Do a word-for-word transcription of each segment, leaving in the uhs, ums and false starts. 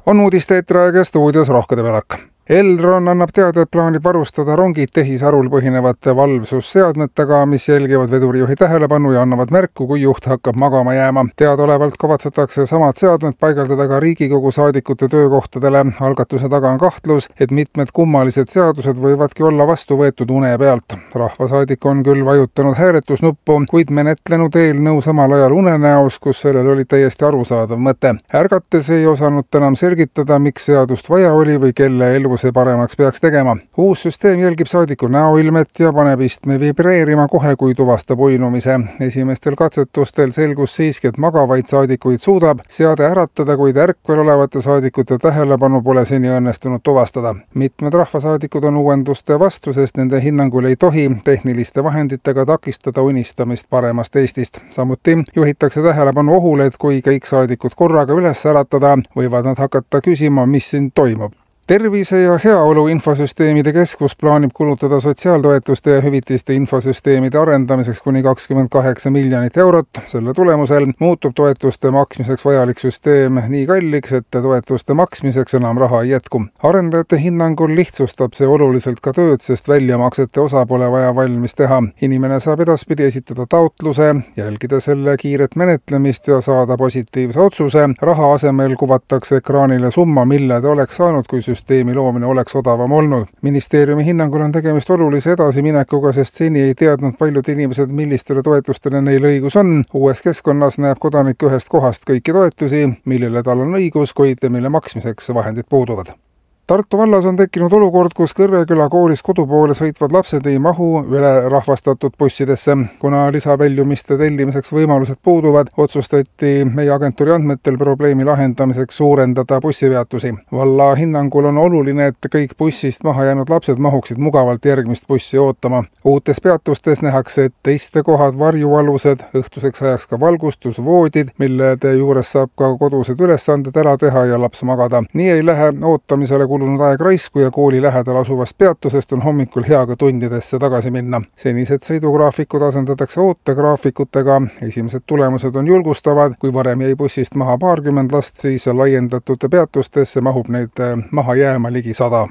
On uudiste eetriaeg ja stuudios Rohke Debelak. Elron annab teada, et plaanib varustada rongid tehisarul põhinevate valvsusseadmetega, mis jälgivad vedurijuhi tähelepanu ja annavad märku, kui juht hakkab magama jääma. Teadaolevalt kavatsetakse samad seadmed paigaldada ka Riigikogu saadikute töökohtadele. Algatuse taga on kahtlus, et mitmed kummalised seadused võivadki olla vastu võetud une pealt. Rahvasaadik on küll vajutanud hääletusnuppu, kuid menetlenud eelnõu samal ajal unenäos, kus sellel oli täiesti arusaadav mõte. Ärgates ei osanud enam selgitada, miks seadust vaja oli või kelle elu see paremaks peaks tegema. Uus süsteem jälgib saadiku näoilmet ja paneb istme vibreerima kohe, kui tuvastab uinumise. Esimestel katsetustel selgus siiski, et magavaid saadikuid suudab seade äratada, kuid ärkvel olevate saadikute tähelepanu pole seni õnnestunud tuvastada. Mitmed rahvasaadikud on uuenduste vastu, sest nende hinnangul ei tohi tehniliste vahenditega takistada unistamist paremast Eestist. Samuti juhitakse tähelepanu ohule, et kui kõik saadikud korraga üles äratada, võivad nad hakata küsima, mis siin toimub. Tervise ja heaolu infosüsteemide keskus plaanib kulutada sotsiaaltoetuste ja hüvitiste infosüsteemide arendamiseks kuni kakskümmend kaheksa miljonit eurot. Selle tulemusel muutub toetuste maksmiseks vajalik süsteem nii kalliks, et toetuste maksmiseks enam raha ei jätku. Arendajate hinnangul lihtsustab see oluliselt ka tööd, sest väljamaksete osa pole vaja valmis teha. Inimene saab edaspidi esitada taotluse, jälgida selle kiiret menetlemist ja saada positiivse otsuse. Raha asemel kuvatakse ekraanile summa, mille ta oleks saanud, kui süsteemi loomine oleks odavam olnud. Ministeeriumi hinnangul on tegemist olulise edasiminekuga, sest seni ei teadnud paljud inimesed, millistele toetustele neil õigus on. Uues keskkonnas näeb kodanik ühest kohast kõiki toetusi, millele tal on õigus, kuid mille maksmiseks vahendid puuduvad. Tartu vallas on tekkinud olukord, kus Kõrreküla koolis kodupoole sõitvad lapsed ei mahu ülerahvastatud bussidesse. Kuna lisaväljumiste tellimiseks võimalused puuduvad, otsustati meie agentuuri andmetel probleemi lahendamiseks suurendada bussipeatusi. Valla hinnangul on oluline, et kõik bussist maha jäänud lapsed mahuksid mugavalt järgmist bussi ootama. Uutes peatustes nähakse ette istekohad, varjualused, õhtuseks ajaks ka valgustusvoodid, mille juures saab ka kodused ülesanded ära teha ja laps magada. Nii ei lähe ootamisele kulunud aeg raisku ja kooli lähedal asuvast peatusest on hommikul hea ka tundidesse tagasi minna. Senised sõidugraafikud asendatakse ootegraafikutega. Esimesed tulemused on julgustavad. Kui varem jäi bussist maha paarkümmend last, siis laiendatud peatustesse mahub neid maha jääma ligi sada.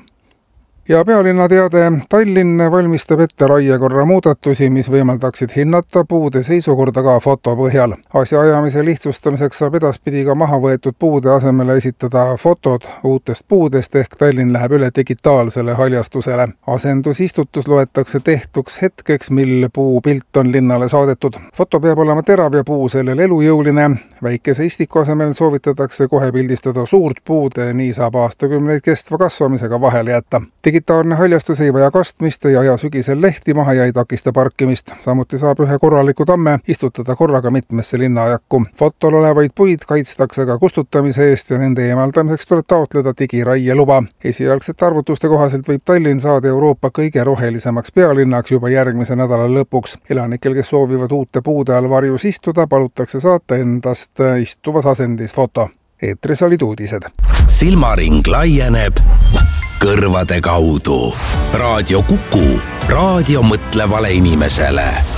Ja pealinna teade, Tallinn valmistab ette raiekorra muudatusi, mis võimaldaksid hinnata puude seisukorda ka foto põhjal. Asjaajamise lihtsustamiseks saab edaspidi ka maha võetud puude asemele esitada fotod uutest puudest ehk Tallinn läheb üle digitaalsele haljastusele. Asendusistutus loetakse tehtuks hetkeks, mil puu pilt on linnale saadetud. Foto peab olema terav ja puu sellel elujõuline. Väikese istiku asemel soovitatakse kohe pildistada suurt puud, nii saab aastakümneid kestva kasvamisega vahele jätta. Digitaalne haljastus ei vaja kastmist, ei aja sügisel lehti maha ja ei takista parkimist. Samuti saab ühe korraliku tamme istutada korraga mitmesse linnaajakku. Fotol olevaid puid kaitstakse ka kustutamise eest ja nende eemaldamiseks tuleb taotleda digiraie luba. Esialgsete arvutuste kohaselt võib Tallinn saada Euroopa kõige rohelisemaks pealinnaks juba järgmise nädala lõpuks. Elanikel, kes soovivad uute puude all varjus istuda, palutakse saata endast istuvas asendis foto. Eetris olid uudised. Silmaring laieneb kõrvade kaudu. Raadio Kuku, raadio mõtlevale inimesele.